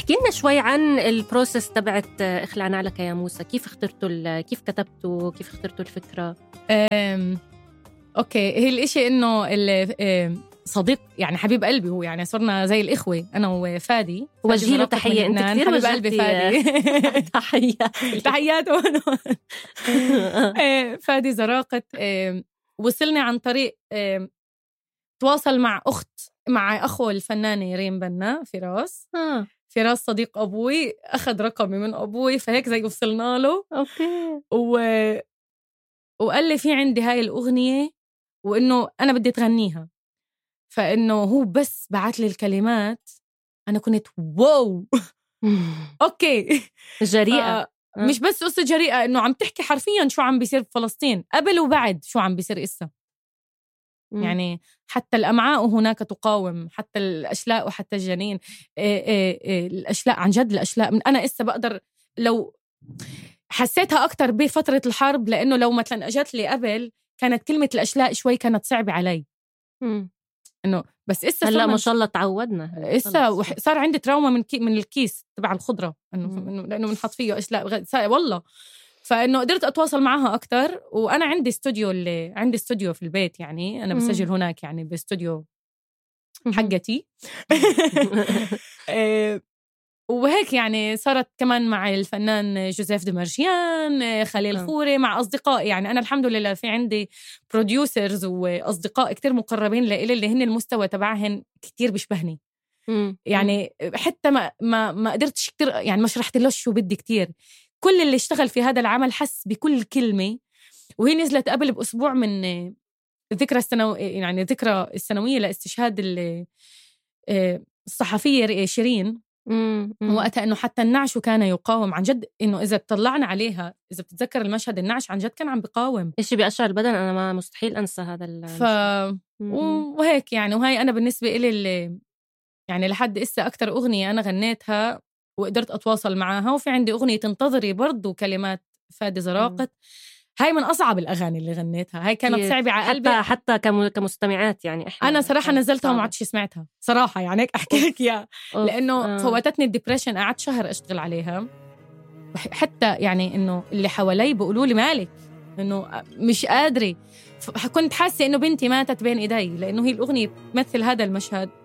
احكي لنا شوي عن البروسيس تبعت اخلعنا لك يا موسى. كيف اخترتوا كيف كتبتوا، كيف اخترتوا الفكرة؟ اوكي، هي الاشي انه صديق يعني حبيب قلبي هو، يعني صرنا زي الإخوة أنا وفادي. وجهي له تحية، أنت كثير حبيب قلبي فادي. تحيات فادي زراقة. وصلني عن طريق تواصل مع أخوه الفنانة ريم بنا فراس. فراس صديق أبوي أخذ رقمي من أبوي، فهيك زي وصلنا له. أوكي. وقال لي في عندي هاي الأغنية وإنه أنا بدي تغنيها. فإنه هو بس بعت لي الكلمات، أنا كنت واو. أوكي جريئة. مش بس قصة جريئة، إنه عم تحكي حرفياً شو عم بيصير بفلسطين قبل وبعد شو عم بيصير إسا. يعني حتى الأمعاء هناك تقاوم، حتى الأشلاء وحتى الجنين. الأشلاء عن جد، الأشلاء أنا إسا بقدر لو حسيتها أكتر بفترة الحرب، لأنه لو مثلاً أجت لي قبل كانت كلمة الأشلاء شوي كانت صعبة علي. إنه بس إسا هلا ما شاء الله تعودنا. إسا صار عندي تراوما من الكيس تبع الخضرة، إنه لأنه بنحط فيه أشلاء والله. فإنه قدرت أتواصل معها أكتر. وأنا عندي استوديو في البيت، يعني أنا بسجل هناك يعني باستوديو حقتي. وهيك يعني صارت كمان مع الفنان جوزيف دمرجيان، خليل خوري، مع أصدقاء. يعني أنا الحمد لله في عندي بروديوسرز وأصدقاء كتير مقربين لإلي، اللي هن المستوى تبعهن كتير بيشبهني. يعني حتى ما قدرتش كتير، يعني ما شرحت له شو بدي كتير. كل اللي اشتغل في هذا العمل حس بكل كلمة. وهي نزلت قبل بأسبوع من ذكرى السنوية لاستشهاد الصحفية شيرين. وقتها إنه حتى النعش كان يقاوم عن جد، إنه إذا طلعنا عليها، إذا بتتذكر المشهد، النعش عن جد كان عم بيقاوم، إشي بأشعر البدن. أنا ما مستحيل أنسى هذا المشهد. وهيك يعني. وهي أنا بالنسبة إلي يعني لحد إسا أكتر أغنية أنا غنيتها وقدرت أتواصل معاها. وفي عندي أغنية تنتظري برضو كلمات فادي زراقة. هاي من أصعب الأغاني اللي غنيتها، هاي كانت صعبة على قلبي حتى كمستمعات. يعني أنا صراحة نزلتها وما عدتش سمعتها صراحة، يعني هيك أحكي لك يا لأنه فوتتني الديبريشن. قعدت شهر أشتغل عليها، حتى يعني إنه اللي حوالي بيقولوا لي مالك، إنه مش قادرة. كنت حاسة إنه بنتي ماتت بين إيدي، لأنه هي الأغنية تمثل هذا المشهد.